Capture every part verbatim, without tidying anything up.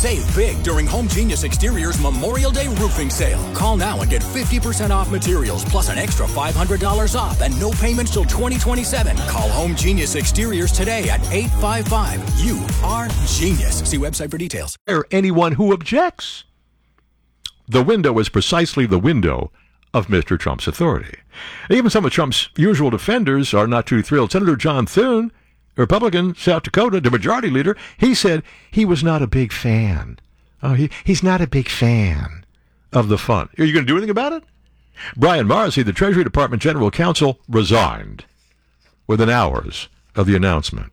Save big during Home Genius Exterior's Memorial Day roofing sale. Call now and get fifty percent off materials plus an extra five hundred dollars off and no payments till twenty twenty-seven. Call Home Genius Exteriors today at eight five five. You are genius. See website for details. Or anyone who objects. The window is precisely the window of Mister Trump's authority. Even some of Trump's usual defenders are not too thrilled. Senator John Thune, Republican, South Dakota, the majority leader, he said he was not a big fan. Oh, he, he's not a big fan of the fund. Are you going to do anything about it? Brian Morrissey, the Treasury Department General Counsel, resigned within hours of the announcement.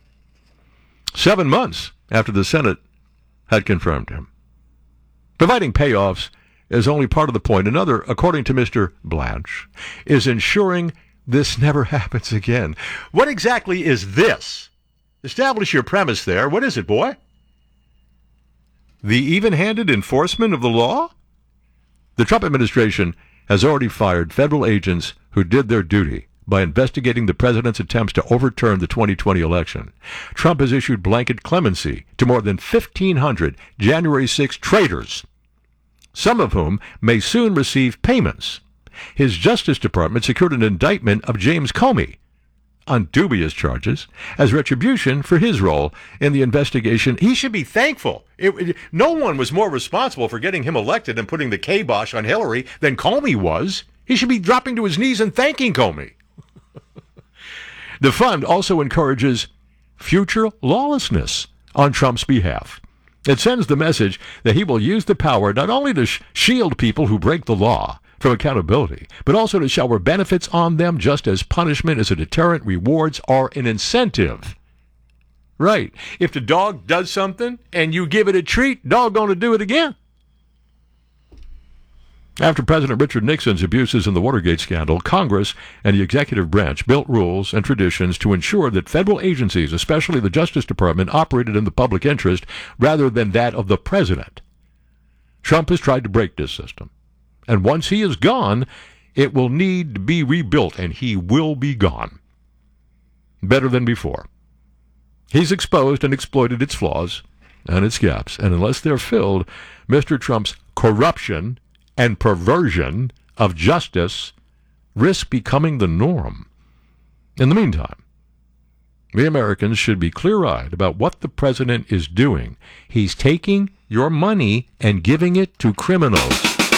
Seven months after the Senate had confirmed him. Providing payoffs is only part of the point. Another, according to Mister Blanche, is ensuring this never happens again. What exactly is this? Establish your premise there. What is it, boy? The even-handed enforcement of the law? The Trump administration has already fired federal agents who did their duty by investigating the president's attempts to overturn the twenty twenty election. Trump has issued blanket clemency to more than fifteen hundred January sixth traitors, some of whom may soon receive payments. His Justice Department secured an indictment of James Comey on dubious charges as retribution for his role in the investigation. He should be thankful. It, it, no one was more responsible for getting him elected and putting the kibosh on Hillary than Comey was. He should be dropping to his knees and thanking Comey. The fund also encourages future lawlessness on Trump's behalf. It sends the message that he will use the power not only to sh- shield people who break the law from accountability, but also to shower benefits on them just as punishment is a deterrent, rewards are an incentive. Right. If the dog does something and you give it a treat, dog going to do it again. After President Richard Nixon's abuses in the Watergate scandal, Congress and the executive branch built rules and traditions to ensure that federal agencies, especially the Justice Department, operated in the public interest rather than that of the president. Trump has tried to break this system. And once he is gone, it will need to be rebuilt, and he will be gone. Better than before. He's exposed and exploited its flaws and its gaps, and unless they're filled, Mister Trump's corruption and perversion of justice risk becoming the norm. In the meantime, we Americans should be clear-eyed about what the president is doing. He's taking your money and giving it to criminals.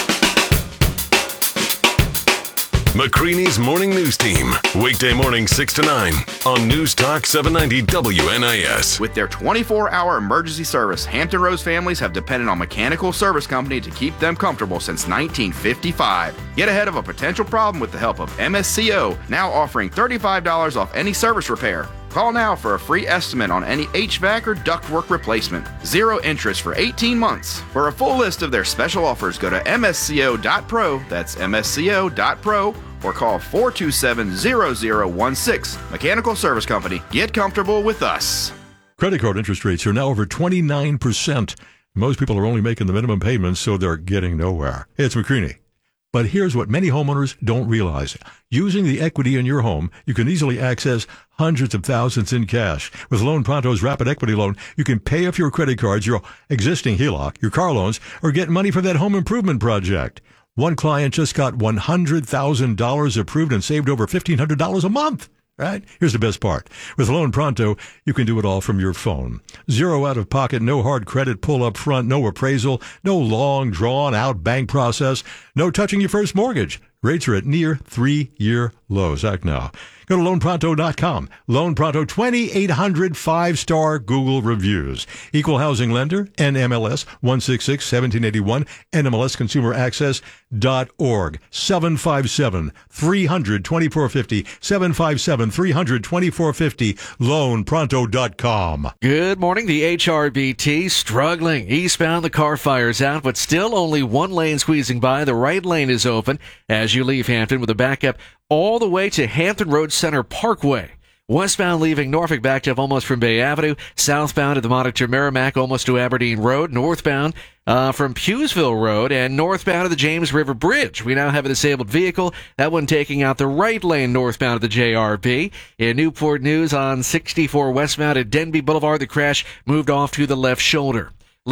McCready's Morning News Team. Weekday morning six to nine on News Talk seven ninety W N I S. With their twenty-four hour emergency service, Hampton Roads families have depended on Mechanical Service Company to keep them comfortable since nineteen fifty-five. Get ahead of a potential problem with the help of M S C O, now offering thirty-five dollars off any service repair. Call now for a free estimate on any H V A C or ductwork replacement. Zero interest for eighteen months. For a full list of their special offers, go to M S C O dot pro. That's M S C O dot pro. Or call four two seven, zero zero one six. Mechanical Service Company. Get comfortable with us. Credit card interest rates are now over twenty-nine percent. Most people are only making the minimum payments, so they're getting nowhere. Hey, it's McCready. But here's what many homeowners don't realize. Using the equity in your home, you can easily access hundreds of thousands in cash. With Loan Pronto's Rapid Equity Loan, you can pay off your credit cards, your existing H E L O C, your car loans, or get money for that home improvement project. One client just got one hundred thousand dollars approved and saved over fifteen hundred dollars a month. Right? Here's the best part. With Loan Pronto, you can do it all from your phone. Zero out of pocket, no hard credit pull up front, no appraisal, no long drawn out bank process, no touching your first mortgage. Rates are at near three-year lows. Act now. Go to loan pronto dot com. Loan Pronto, twenty-eight hundred five-star Google reviews. Equal housing lender, N M L S one six six, one seven eight one, N M L S consumer access dot org. seven five seven, three hundred, twenty-four fifty, seven five seven, three hundred, twenty-four fifty, loan pronto dot com. Good morning. The H R B T struggling. Eastbound, the car fires out, but still only one lane squeezing by. The right lane is open as you leave Hampton with a backup all the way to Hampton Road Center Parkway. Westbound leaving Norfolk backed up almost from Bay Avenue. Southbound at the Monitor Merrimack almost to Aberdeen Road. Northbound uh, from Pughesville Road and northbound of the James River Bridge. We now have a disabled vehicle. That one taking out the right lane northbound of the J R B. In Newport News on sixty-four westbound at Denby Boulevard, the crash moved off to the left shoulder.